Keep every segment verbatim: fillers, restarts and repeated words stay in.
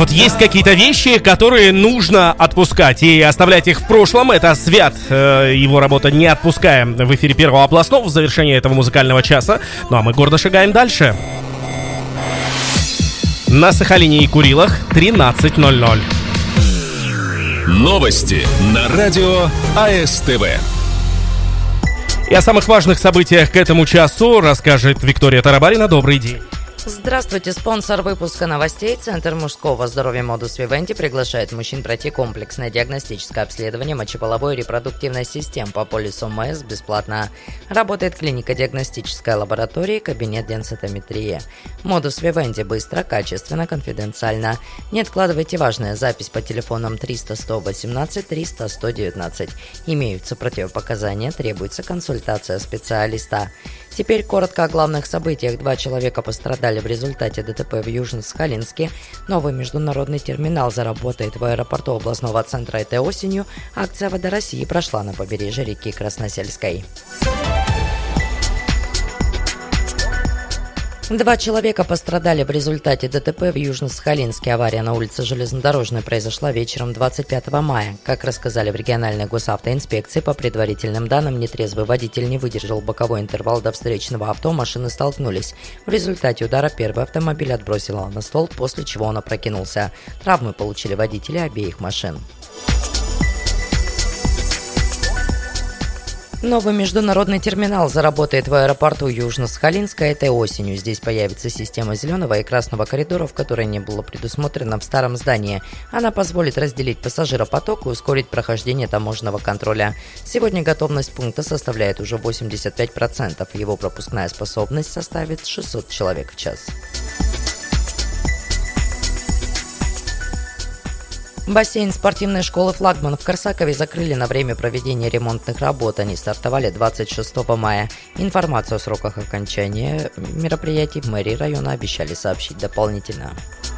Вот есть какие-то вещи, которые нужно отпускать и оставлять их в прошлом. Это Свят, э, его работа «Не отпускаем» в эфире Первого областного в завершении этого музыкального часа. Ну а мы гордо шагаем дальше. На Сахалине и Курилах тринадцать ноль ноль. Новости на радио АСТВ. И о самых важных событиях к этому часу расскажет Виктория Тарабарина. Добрый день. Здравствуйте, спонсор выпуска новостей. Центр мужского здоровья Modus Vivendi приглашает мужчин пройти комплексное диагностическое обследование мочеполовой и репродуктивной систем по полису МС бесплатно. Работает клиника диагностической лаборатории, кабинет денситометрии. Modus Vivendi быстро, качественно, конфиденциально. Не откладывайте важное. Запись по телефонам триста сто восемнадцать триста сто девятнадцать. Имеются противопоказания, требуется консультация специалиста. Теперь коротко о главных событиях. Два человека пострадали в результате ДТП в Южно-Сахалинске. Новый международный терминал заработает в аэропорту областного центра этой осенью. Акция «Вода России» прошла на побережье реки Красносельской. Два человека пострадали в результате ДТП в Южно-Сахалинске. Авария на улице Железнодорожной произошла вечером двадцать пятого мая. Как рассказали в региональной госавтоинспекции, по предварительным данным, нетрезвый водитель не выдержал боковой интервал до встречного авто, машины столкнулись. В результате удара первый автомобиль отбросило на стол, после чего он опрокинулся. Травмы получили водители обеих машин. Новый международный терминал заработает в аэропорту Южно-Сахалинска этой осенью. Здесь появится система зеленого и красного коридоров, которая не была предусмотрена в старом здании. Она позволит разделить пассажиропоток и ускорить прохождение таможенного контроля. Сегодня готовность пункта составляет уже восемьдесят пять процентов. Его пропускная способность составит шестьсот человек в час. Бассейн спортивной школы «Флагман» в Корсакове закрыли на время проведения ремонтных работ. Они стартовали двадцать шестого мая. Информацию о сроках окончания мероприятий в мэрии района обещали сообщить дополнительно.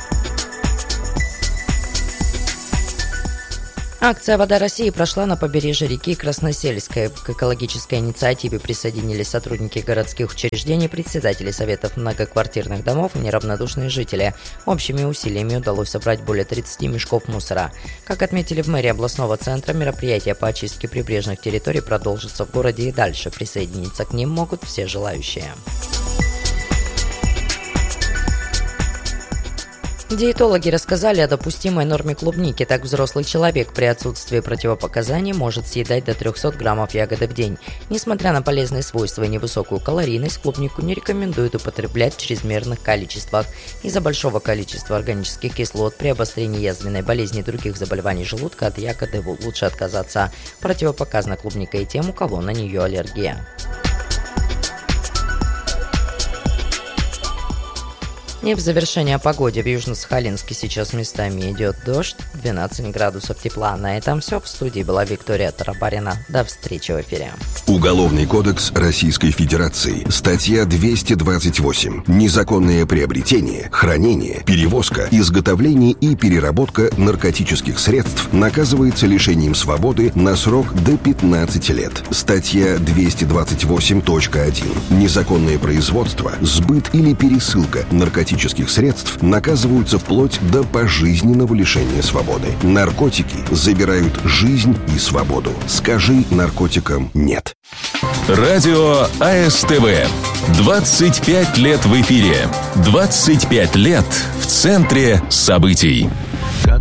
Акция «Вода России» прошла на побережье реки Красносельской. К экологической инициативе присоединились сотрудники городских учреждений, председатели советов многоквартирных домов и неравнодушные жители. Общими усилиями удалось собрать более тридцати мешков мусора. Как отметили в мэрии областного центра, мероприятия по очистке прибрежных территорий продолжатся в городе и дальше. Присоединиться к ним могут все желающие. Диетологи рассказали о допустимой норме клубники. Так, взрослый человек при отсутствии противопоказаний может съедать до трехсот граммов ягоды в день. Несмотря на полезные свойства и невысокую калорийность, клубнику не рекомендуют употреблять в чрезмерных количествах. Из-за большого количества органических кислот при обострении язвенной болезни и других заболеваний желудка от ягоды лучше отказаться. Противопоказана клубника и тем, у кого на нее аллергия. И в завершение о погоде. В Южно-Сахалинске сейчас местами идет дождь, двенадцать градусов тепла. На этом все. В студии была Виктория Тарабарина. До встречи в эфире. Уголовный кодекс Российской Федерации. Статья двести двадцать восемь. Незаконное приобретение, хранение, перевозка, изготовление и переработка наркотических средств наказывается лишением свободы на срок до пятнадцати лет. Статья двести двадцать восемь точка один. Незаконное производство, сбыт или пересылка наркотических средств наказываются вплоть до пожизненного лишения свободы. Наркотики забирают жизнь и свободу. Скажи наркотикам «нет». Радио АСТВ. двадцать пять лет в эфире. двадцать пять лет в центре событий.